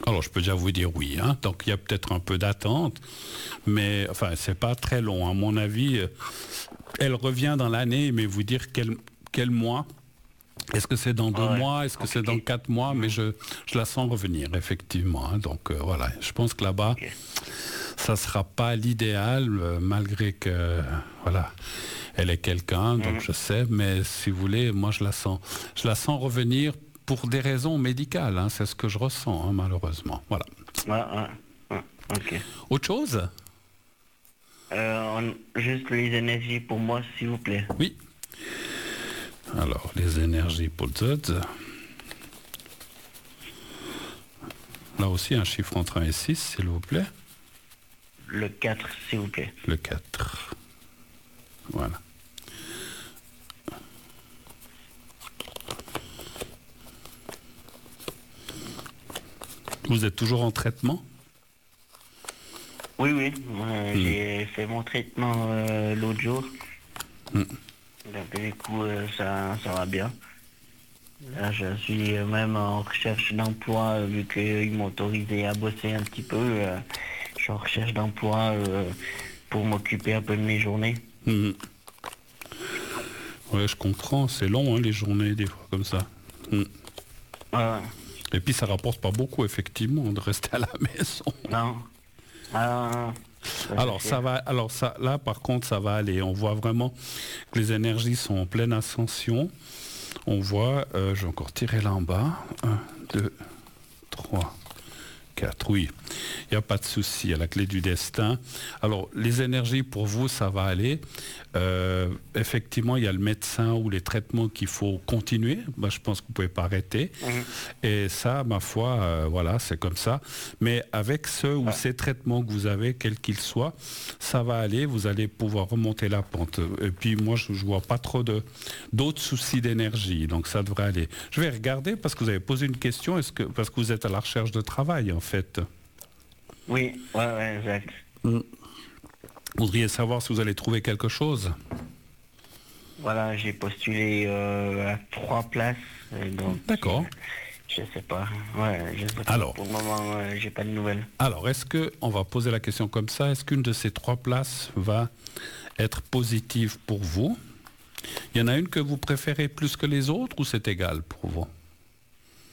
Alors, je peux déjà vous dire oui, hein, donc il y a peut-être un peu d'attente, mais enfin, c'est pas très long. À mon avis, elle revient dans l'année, mais vous dire quel mois. Est-ce que c'est dans 2 mois? Est-ce que c'est dans 4 mois? Mais je la sens revenir, effectivement. Hein, donc voilà, je pense que là-bas, ça ne sera pas l'idéal, malgré que, voilà, elle est quelqu'un, donc je sais, mais si vous voulez, moi je la sens revenir pour des raisons médicales, hein, c'est ce que je ressens, hein, malheureusement. Voilà. Ok. Autre chose? Juste les énergies pour moi, s'il vous plaît. Oui. Alors, les énergies pour Zod. Là aussi, un chiffre entre 1 et 6, s'il vous plaît. Le 4, s'il vous plaît. Le 4. Voilà. Vous êtes toujours en traitement? Oui. J'ai fait mon traitement l'autre jour. Donc, du coup, ça va bien. Là, je suis même en recherche d'emploi, vu qu'ils m'ont autorisé à bosser un petit peu. Je suis en recherche d'emploi pour m'occuper un peu de mes journées. Oui, je comprends. C'est long, hein, les journées, des fois, comme ça. Et puis, ça rapporte pas beaucoup, effectivement, de rester à la maison. Non. Alors ça va, là par contre ça va aller. On voit vraiment que les énergies sont en pleine ascension. On voit, je vais encore tirer là en bas. 1, 2, 3, 4. Oui, il n'y a pas de souci, à la clé du destin. Alors les énergies pour vous ça va aller. Effectivement il y a le médecin ou les traitements qu'il faut continuer. Je pense que vous ne pouvez pas arrêter. Et ça, ma foi, voilà, c'est comme ça. Mais avec ceux ou ces traitements que vous avez, quels qu'ils soient, ça va aller. Vous allez pouvoir remonter la pente. Et puis moi, je ne vois pas trop d'autres soucis d'énergie. Donc ça devrait aller. Je vais regarder parce que vous avez posé une question. Parce que vous êtes à la recherche de travail, en fait. Oui, exact. Vous voudriez savoir si vous allez trouver quelque chose? Voilà, j'ai postulé à 3 places. D'accord. Je sais pas. Je sais pas. Alors, pour le moment, j'ai pas de nouvelles. Alors, on va poser la question comme ça, est-ce qu'une de ces 3 places va être positive pour vous? Il y en a une que vous préférez plus que les autres ou c'est égal pour vous?